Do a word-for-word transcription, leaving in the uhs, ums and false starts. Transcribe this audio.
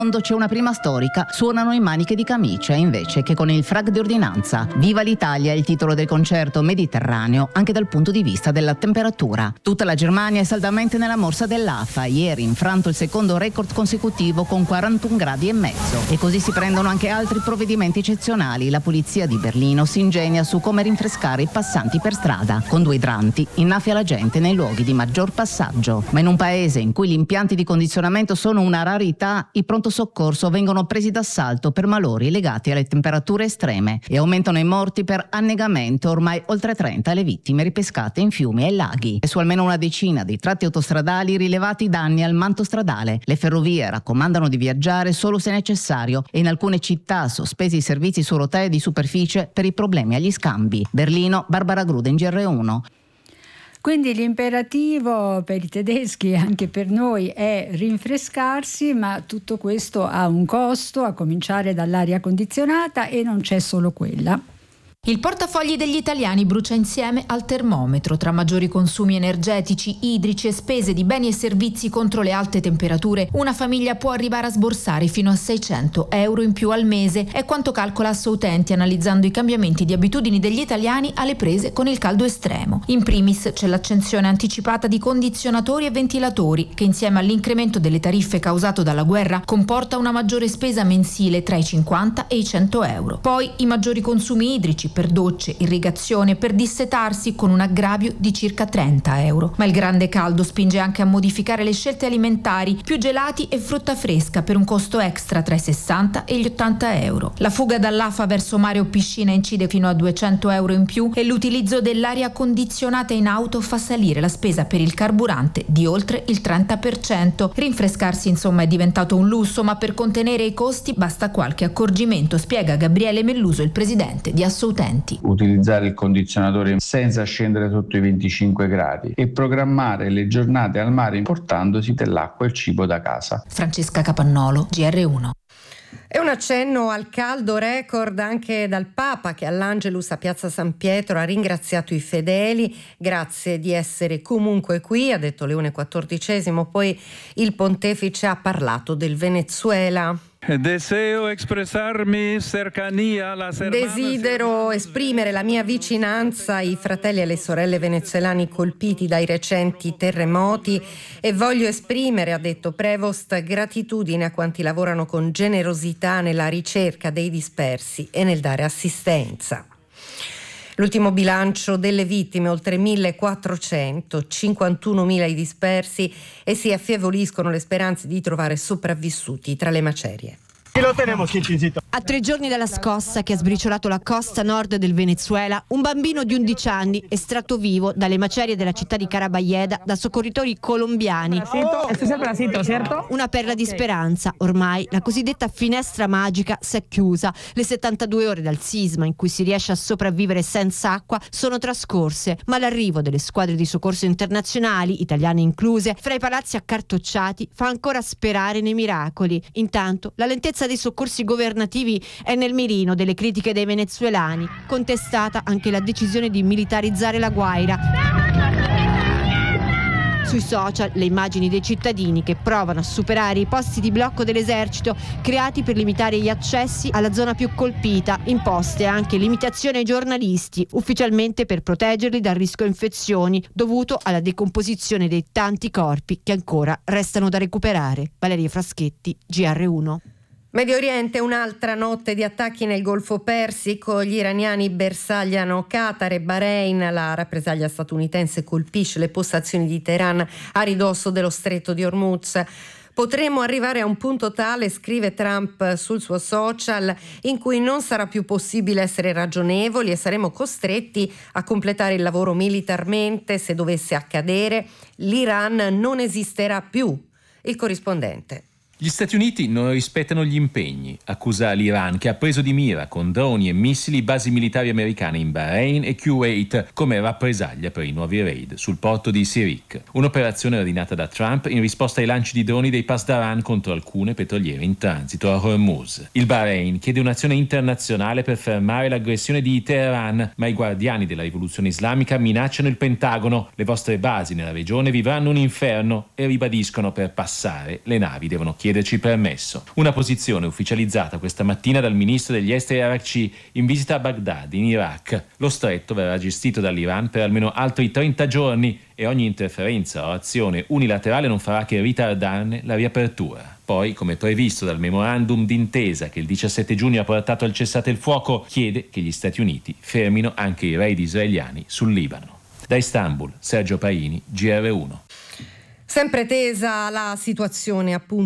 C'è una prima storica, suonano in maniche di camicia invece che con il frag di ordinanza. Viva l'Italia è il titolo del concerto mediterraneo anche dal punto di vista della temperatura. Tutta la Germania è saldamente nella morsa dell'A F A, ieri infranto il secondo record consecutivo con quarantuno gradi e mezzo. E così si prendono anche altri provvedimenti eccezionali. La polizia di Berlino si ingegna su come rinfrescare i passanti per strada. Con due idranti innaffia la gente nei luoghi di maggior passaggio. Ma in un paese in cui gli impianti di condizionamento sono una rarità, i pronto soccorso vengono presi d'assalto per malori legati alle temperature estreme e aumentano i morti per annegamento, ormai oltre trenta le vittime ripescate in fiumi e laghi. E su almeno una decina di tratti autostradali rilevati danni al manto stradale. Le ferrovie raccomandano di viaggiare solo se necessario e in alcune città sospesi i servizi su rotaie di superficie per i problemi agli scambi. Berlino, Barbara Gruden, G R uno. Quindi l'imperativo per i tedeschi e anche per noi è rinfrescarsi, ma tutto questo ha un costo, a cominciare dall'aria condizionata, e non c'è solo quella. Il portafogli degli italiani brucia insieme al termometro. Tra maggiori consumi energetici, idrici e spese di beni e servizi contro le alte temperature, una famiglia può arrivare a sborsare fino a seicento euro in più al mese. È quanto calcola Assoutenti analizzando i cambiamenti di abitudini degli italiani alle prese con il caldo estremo. In primis c'è l'accensione anticipata di condizionatori e ventilatori, che insieme all'incremento delle tariffe causato dalla guerra comporta una maggiore spesa mensile tra i cinquanta e i cento euro. Poi i maggiori consumi idrici per docce, irrigazione, per dissetarsi, con un aggravio di circa trenta euro. Ma il grande caldo spinge anche a modificare le scelte alimentari, più gelati e frutta fresca per un costo extra tra i sessanta e gli ottanta euro. La fuga dall'A F A verso mare o piscina incide fino a duecento euro in più e l'utilizzo dell'aria condizionata in auto fa salire la spesa per il carburante di oltre il trenta per cento. Rinfrescarsi insomma è diventato un lusso, ma per contenere i costi basta qualche accorgimento, spiega Gabriele Melluso, il presidente di Assoutenti. Utilizzare il condizionatore senza scendere sotto i venticinque gradi e programmare le giornate al mare portandosi dell'acqua e il cibo da casa. Francesca Capannolo, G R uno. E un accenno al caldo record anche dal Papa, che all'Angelus a Piazza San Pietro ha ringraziato i fedeli. Grazie di essere comunque qui, ha detto Leone quattordicesimo. Poi il pontefice ha parlato del Venezuela. Deseo expresarmi cercanía a las hermanas. Desidero esprimere la mia vicinanza ai fratelli e alle sorelle venezuelani colpiti dai recenti terremoti e voglio esprimere, ha detto Prevost, gratitudine a quanti lavorano con generosità nella ricerca dei dispersi e nel dare assistenza. L'ultimo bilancio delle vittime, oltre millequattrocento, cinquantunomila i dispersi, e si affievoliscono le speranze di trovare sopravvissuti tra le macerie. A tre giorni dalla scossa che ha sbriciolato la costa nord del Venezuela, un bambino di undici anni estratto vivo dalle macerie della città di Carabayeda da soccorritori colombiani. Una perla di speranza. Ormai la cosiddetta finestra magica si è chiusa. Le settantadue ore dal sisma in cui si riesce a sopravvivere senza acqua sono trascorse, ma l'arrivo delle squadre di soccorso internazionali, italiane incluse, fra i palazzi accartocciati fa ancora sperare nei miracoli. Intanto la lentezza dei soccorsi governativi è nel mirino delle critiche dei venezuelani, contestata anche la decisione di militarizzare la Guaira. Sui social le immagini dei cittadini che provano a superare i posti di blocco dell'esercito creati per limitare gli accessi alla zona più colpita, imposte anche limitazioni ai giornalisti, ufficialmente per proteggerli dal rischio infezioni dovuto alla decomposizione dei tanti corpi che ancora restano da recuperare. Valeria Fraschetti, G R uno. Medio Oriente, un'altra notte di attacchi nel Golfo Persico. Gli iraniani bersagliano Qatar e Bahrain. La rappresaglia statunitense colpisce le postazioni di Teheran a ridosso dello stretto di Hormuz. Potremo arrivare a un punto tale, scrive Trump sul suo social, in cui non sarà più possibile essere ragionevoli e saremo costretti a completare il lavoro militarmente. Se dovesse accadere, l'Iran non esisterà più. Il corrispondente. Gli Stati Uniti non rispettano gli impegni, accusa l'Iran, che ha preso di mira con droni e missili basi militari americane in Bahrain e Kuwait come rappresaglia per i nuovi raid sul porto di Sirik. Un'operazione ordinata da Trump in risposta ai lanci di droni dei Pasdaran contro alcune petroliere in transito a Hormuz. Il Bahrain chiede un'azione internazionale per fermare l'aggressione di Teheran, ma i guardiani della rivoluzione islamica minacciano il Pentagono. Le vostre basi nella regione vivranno un inferno e ribadiscono: per passare le navi devono chiedere chiederci permesso. Una posizione ufficializzata questa mattina dal ministro degli esteri Araghchi in visita a Baghdad, in Iraq. Lo stretto verrà gestito dall'Iran per almeno altri trenta giorni e ogni interferenza o azione unilaterale non farà che ritardarne la riapertura. Poi, come previsto dal memorandum d'intesa che il diciassette giugno ha portato al cessate il fuoco, chiede che gli Stati Uniti fermino anche i raid israeliani sul Libano. Da Istanbul, Sergio Paini, G R uno. Sempre tesa la situazione appunto